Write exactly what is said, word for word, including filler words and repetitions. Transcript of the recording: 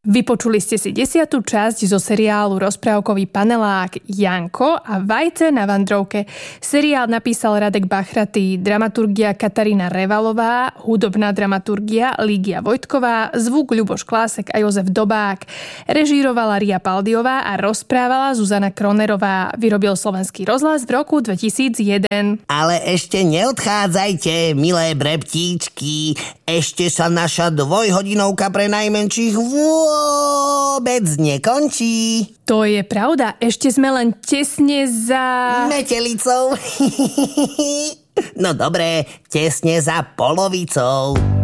Vypočuli ste si desiatú časť zo seriálu Rozprávkový panelák Janko a vajce na vandrovke. Seriál napísal Radek Bachratý, dramaturgia Katarína Revalová, hudobná dramaturgia Lígia Vojtková, zvuk Ľuboš Klásek a Jozef Dobák. Režírovala Ria Paldiová a rozprávala Zuzana Kronerová. Vyrobil Slovenský rozhlas v roku dvetisícjeden. Ale ešte neodchádzajte, milé brebtíčky. Ešte sa naša dvojhodinovka pre najmenších vôbec nekončí. To je pravda, ešte sme len tesne za... Metelicou. No dobré, tesne za polovicou.